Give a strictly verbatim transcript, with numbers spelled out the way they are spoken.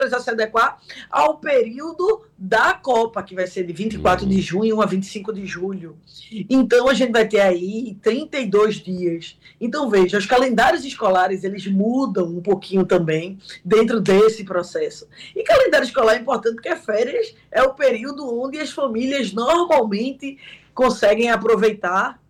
a se adequar ao período da Copa, que vai ser de vinte e quatro de junho a vinte e cinco de julho. Então, a gente vai ter aí trinta e dois dias. Então, veja, os calendários escolares, eles mudam um pouquinho também dentro desse processo. E calendário escolar é importante porque férias é o período onde as famílias normalmente conseguem aproveitar